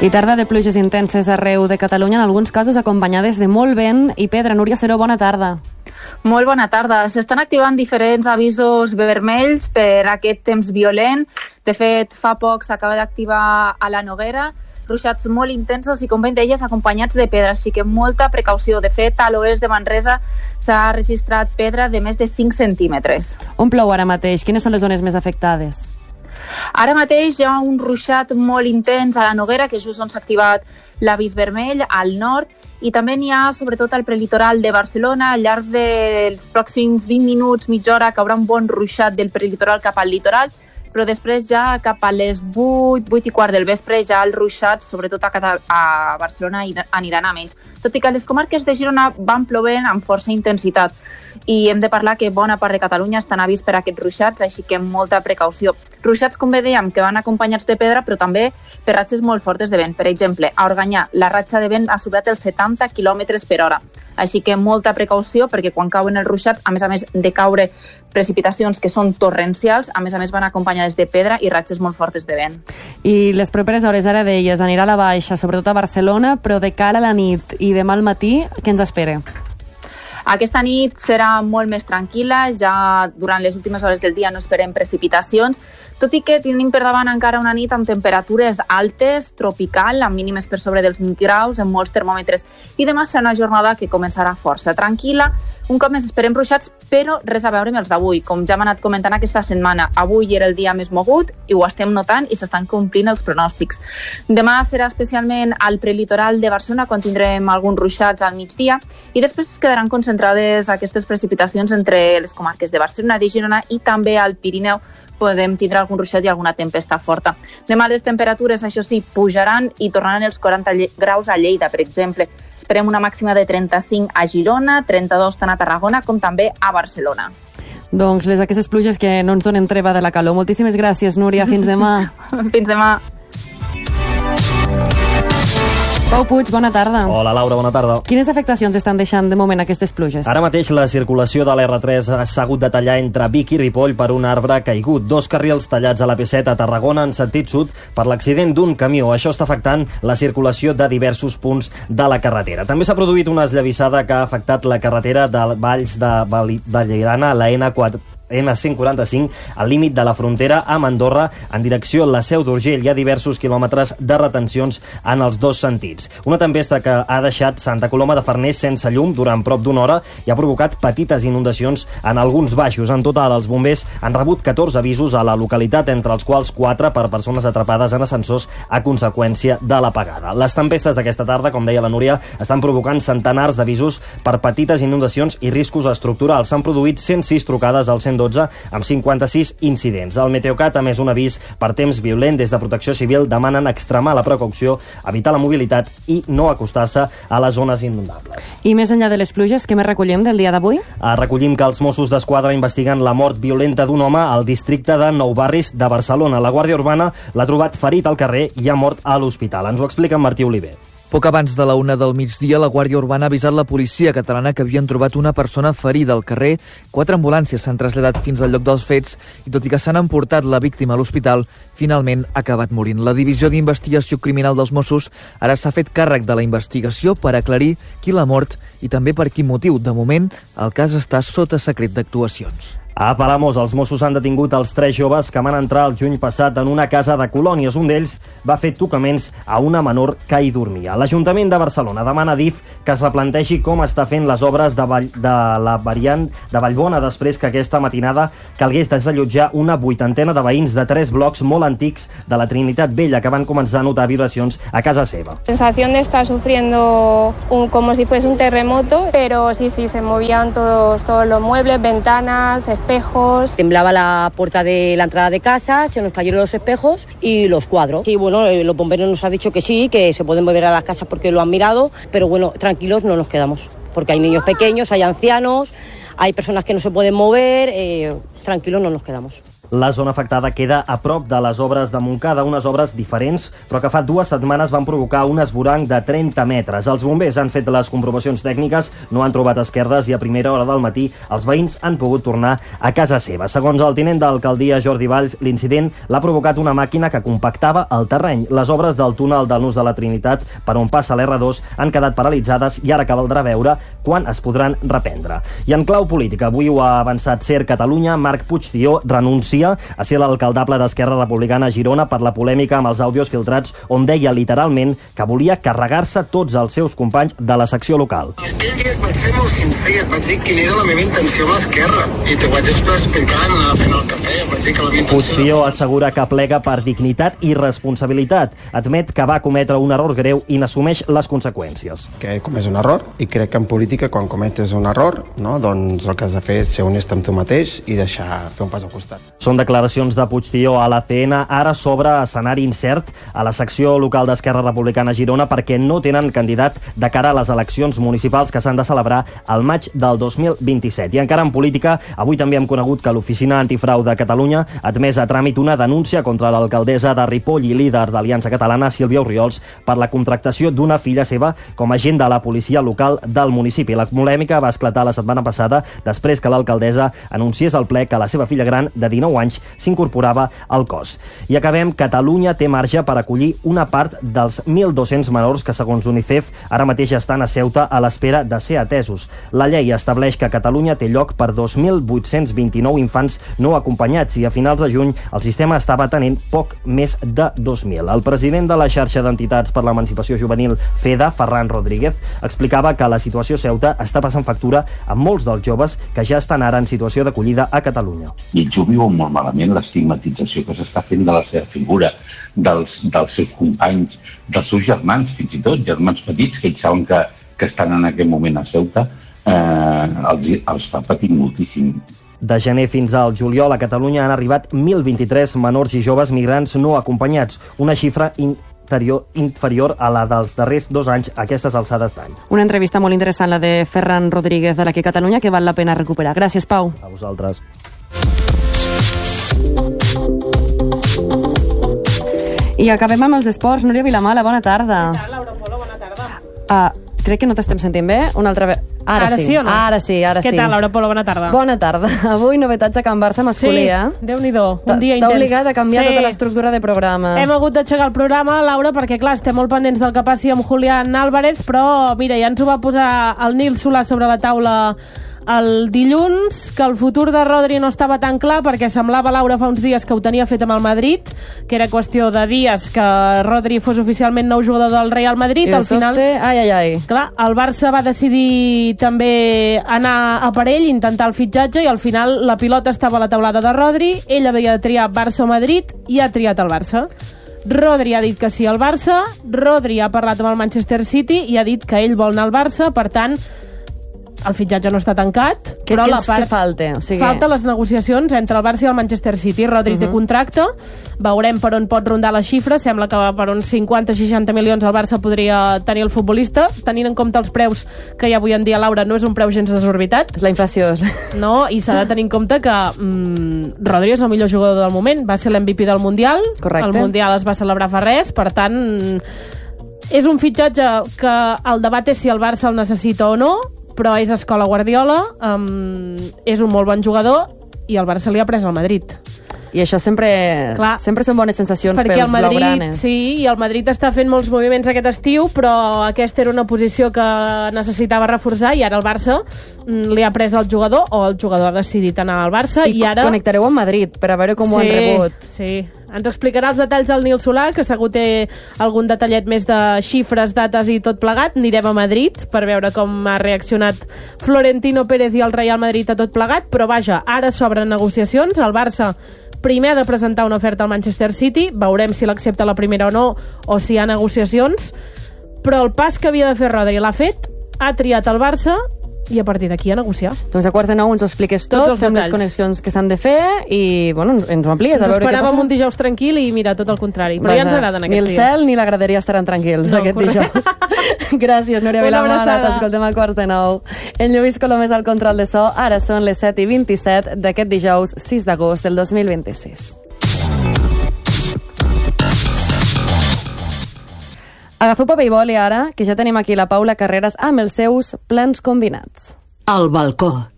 I tarda de pluges intenses arreu de Catalunya, en alguns casos acompanyades de molt vent i pedra. Núria Seró, bona tarda. Molt bona tarda. S'estan activant diferents avisos vermells per aquest temps violent. De fet, fa poc s'acaba d'activar a la Noguera ruixats molt intensos i, com ben deies, acompanyats de pedra, així que molta precaució. De fet, a l'oest de Manresa s'ha registrat pedra de més de 5 centímetres. On plou ara mateix? Quines són les zones més afectades? Ara mateix hi ha un ruixat molt intens a la Noguera, que és just on s'ha activat l'avís vermell, al nord, i també n'hi ha sobretot al prelitoral de Barcelona. Al llarg dels pròxims 20 minuts, mitja hora, caurà un bon ruixat del prelitoral cap al litoral, però després ja cap a les 8 i quart del vespre ja els ruixats, sobretot a Barcelona, aniran a menys. Tot i que les comarques de Girona van plovent amb força intensitat i hem de parlar que bona part de Catalunya estan avís per aquests ruixats, així que molta precaució. Ruixats, com bé dèiem, que van acompanyats de pedra, però també per ratxes molt fortes de vent. Per exemple, a Organyà, la ratxa de vent ha superat els 70 km per hora. Així que molta precaució, perquè quan cauen els ruixats, a més de caure precipitacions que són torrencials, a més van acompanyades de pedra i ratxes molt fortes de vent. I les properes hores, ara deies, anirà a la baixa, sobretot a Barcelona, però de cara a la nit i demà al matí, què ens espera? Aquesta nit serà molt més tranquil·la, ja durant les últimes hores del dia no esperem precipitacions, tot i que tenim per davant encara una nit amb temperatures altes, tropical, amb mínimes per sobre dels 20 graus en molts termòmetres. I demà serà una jornada que començarà força tranquil·la. Un cop més esperem ruixats, però res a veure amb els d'avui. Com ja hem anat comentant aquesta setmana, avui era el dia més mogut i ho estem notant i s'estan complint els pronòstics. Demà serà especialment al prelitoral de Barcelona, quan tindrem alguns ruixats al migdia, i després es quedaran concentrades aquestes precipitacions entre les comarques de Barcelona, de Girona i també al Pirineu. Podem tindre algun ruixat i alguna tempesta forta. Demà les temperatures, això sí, pujaran i tornaran els 40 graus a Lleida, per exemple. Esperem una màxima de 35 a Girona, 32 tant a Tarragona com també a Barcelona. Doncs aquestes pluges que no ens donen treva de la calor. Moltíssimes gràcies, Núria. Fins demà. Fins demà. Pau Puig, bona tarda. Hola, Laura, bona tarda. Quines afectacions estan deixant de moment aquestes pluges? Ara mateix la circulació de l'R3 s'ha hagut de tallar entre Vic i Ripoll per un arbre caigut. 2 carrils tallats a la P7 a Tarragona en sentit sud per l'accident d'un camió. Això està afectant la circulació de diversos punts de la carretera. També s'ha produït una esllavissada que ha afectat la carretera de Valls de Vallirana, la N145, al límit de la frontera amb Andorra, en direcció a la Seu d'Urgell. Hi ha diversos quilòmetres de retencions en els dos sentits. Una tempesta que ha deixat Santa Coloma de Farners sense llum durant prop d'una hora i ha provocat petites inundacions en alguns baixos. En total, els bombers han rebut 14 avisos a la localitat, entre els quals 4 per persones atrapades en ascensors a conseqüència de l'apagada. Les tempestes d'aquesta tarda, com deia la Núria, estan provocant centenars d'avisos per petites inundacions i riscos estructurals. S'han produït 106 trucades al 112 amb 56 incidents. El Meteocat, a més, un avís per temps violent. Des de Protecció Civil demanen extremar la precaució, evitar la mobilitat i no acostar-se a les zones inundables. I més enllà de les pluges, què més recollim del dia d'avui? Recollim que els Mossos d'Esquadra investiguen la mort violenta d'un home al districte de Nou Barris de Barcelona. La Guàrdia Urbana l'ha trobat ferit al carrer i ha mort a l'hospital. Ens ho explica en Martí Oliver. Poc abans de la 1 del migdia, la Guàrdia Urbana ha avisat la policia catalana que havien trobat una persona ferida al carrer. 4 ambulàncies s'han traslladat fins al lloc dels fets i, tot i que s'han emportat la víctima a l'hospital, finalment ha acabat morint. La Divisió d'Investigació Criminal dels Mossos ara s'ha fet càrrec de la investigació per aclarir qui l'ha mort i també per quin motiu. De moment, el cas està sota secret d'actuacions. A Palamós, els Mossos han detingut els 3 joves que van entrar el juny passat en una casa de colònies. Un d'ells va fer tocaments a una menor que hi dormia. L'Ajuntament de Barcelona demana a DIF que es replantegi com està fent les obres de la variant de Vallbona després que aquesta matinada calgués desallotjar una 80ena de veïns de 3 blocs molt antics de la Trinitat Vella que van començar a notar vibracions a casa seva. Sensación de estar sufriendo como si fuese un terremoto, pero sí, se movían todos los muebles, ventanas, espejos. Temblaba la puerta de la entrada de casa, se nos cayeron los espejos y los cuadros. Sí, bueno, los bomberos nos han dicho que sí, que se pueden mover a las casas porque lo han mirado, pero bueno, tranquilos no nos quedamos, porque hay niños pequeños, hay ancianos, hay personas que no se pueden mover, tranquilos no nos quedamos. La zona afectada queda a prop de les obres de Montcada, unes obres diferents, però que fa 2 setmanes van provocar un esvoranc de 30 metres. Els bombers han fet les comprovacions tècniques, no han trobat esquerdes i a primera hora del matí els veïns han pogut tornar a casa seva. Segons el tinent d'alcaldia Jordi Valls, l'incident l'ha provocat una màquina que compactava el terreny. Les obres del túnel del Nus de la Trinitat, per on passa l'R2, han quedat paralitzades i ara caldrà veure quan es podran reprendre. I en clau política, avui ho ha avançat Ser Catalunya, Marc Puigdió renuncia a ser l'alcaldable d'Esquerra Republicana a Girona per la polèmica amb els àudios filtrats on deia literalment que volia carregar-se tots els seus companys de la secció local. Aquell dia et vaig ser molt sincer, et vaig dir quina era la meva intenció amb l'Esquerra i t'ho vaig explicar anar fent el cafè, et vaig dir que la meva intenció... Puigdió assegura que plega per dignitat i responsabilitat. Admet que va cometre un error greu i n'assumeix les conseqüències. Que he comès un error i crec que en política quan cometes un error, no, doncs el que has de fer és ser honest amb tu mateix i deixar fer un pas al costat. Són declaracions de Puigdió a l'ACN. Ara s'obre escenari incert a la secció local d'Esquerra Republicana a Girona perquè no tenen candidat de cara a les eleccions municipals que s'han de celebrar al maig del 2027. I encara en política, avui també hem conegut que l'Oficina Antifrau de Catalunya ha admès a tràmit una denúncia contra l'alcaldessa de Ripoll i líder d'Aliança Catalana, Sílvia Orriols, per la contractació d'una filla seva com a agent de la policia local del municipi. La polèmica va esclatar la setmana passada després que l'alcaldessa anunciés al ple que la seva filla gran de 19 anys s'incorporava al cos. I acabem, Catalunya té marge per acollir una part dels 1.200 menors que, segons UNICEF, ara mateix estan a Ceuta a l'espera de ser atesos. La llei estableix que Catalunya té lloc per 2.829 infants no acompanyats i a finals de juny el sistema estava tenint poc més de 2.000. El president de la xarxa d'entitats per l'emancipació juvenil FEDA, Ferran Rodríguez, explicava que la situació a Ceuta està passant factura a molts dels joves que ja estan ara en situació d'acollida a Catalunya. I ells ho viuen molt malament, l'estigmatització que s'està fent de la seva figura, dels seus companys, dels seus germans, fins i tot, germans petits, que ells saben que estan en aquest moment a Ceuta, els fa patir moltíssim. De gener fins al juliol a Catalunya han arribat 1.023 menors i joves migrants no acompanyats, una xifra inferior a la dels darrers 2 anys a aquestes alçades d'any. Una entrevista molt interessant, la de Ferran Rodríguez de l'Aquí Catalunya, que val la pena recuperar. Gràcies, Pau. A vosaltres. I acabem amb els esports. Núria Vilamala, bona tarda. Què tal, Laura Polo? Bona tarda. Crec que no t'estem sentint bé. Una altra vegada. Ara sí o no? Ara sí. Què tal, Laura Polo? Bona tarda. Bona tarda. Avui novetats a Can Barça masculí, Sí, Déu-n'hi-do. Un dia intens. T'ha obligat a canviar tota l'estructura de programa. Hem hagut d'aixecar el programa, Laura, perquè, clar, estem molt pendents del que passi amb Julián Álvarez, però, mira, ja ens ho va posar el Nil Solà sobre la taula el dilluns, que el futur de Rodri no estava tan clar perquè semblava, Laura, fa uns dies que ho tenia fet amb el Madrid, que era qüestió de dies que Rodri fos oficialment nou jugador del Real Madrid. I al final, clar, el Barça va decidir també anar a per ell, intentar el fitxatge, i al final la pilota estava a la taulada de Rodri, ell havia de triar Barça o Madrid i ha triat el Barça. Rodri ha dit que sí al Barça, Rodri ha parlat amb el Manchester City i ha dit que ell vol anar al Barça, per tant el fitxatge no està tancat, però la part... Què falta? O sigui... Falta les negociacions entre el Barça i el Manchester City. Rodri té contracte, veurem per on pot rondar la xifra, sembla que per uns 50-60 milions el Barça podria tenir el futbolista, tenint en compte els preus que hi ha avui en dia, Laura, no és un preu gens desorbitat. És la inflació. No, i s'ha de tenir en compte que Rodri és el millor jugador del moment, va ser l'MVP del Mundial. Correcte. El Mundial es va celebrar fa res, per tant és un fitxatge que el debat és si el Barça el necessita o no, però és escola Guardiola, és un molt bon jugador i el Barça li ha pres al Madrid. I això sempre són bones sensacions pels blaugranes. Sí, i el Madrid està fent molts moviments aquest estiu, però aquesta era una posició que necessitava reforçar i ara el Barça li ha pres el jugador, o el jugador ha decidit anar al Barça. I ara connectareu amb Madrid per a veure com ho han rebut. Sí, ens explicarà els detalls el Nil Solà, que segur té algun detallet més de xifres, dates i tot plegat. Anirem a Madrid per veure com ha reaccionat Florentino Pérez i el Real Madrid a tot plegat, però vaja, ara s'obren negociacions. El Barça primer ha de presentar una oferta al Manchester City, veurem si l'accepta la primera o no, o si hi ha negociacions, però el pas que havia de fer Rodri l'ha fet, ha triat el Barça i a partir d'aquí a negociar. Doncs a 8:45 ens ho expliques tot, els fem les detalls. connexions que s'han de fer i, bueno, ens ho amplies. Ens esperàvem un dijous tranquil i mira, tot el contrari. Però ja ens agraden aquests dies. Ni el cel ni la graderia estaran tranquils aquest dijous. Gràcies, Núria Vilamala. T'escoltem a 8:45. En Lluís Colomés al control de so. Ara són les 7:27 d'aquest dijous 6 d'agost del 2026. Agafeu paper i boli ara, que ja tenim aquí la Paula Carreras amb els seus plans combinats. Al balcó.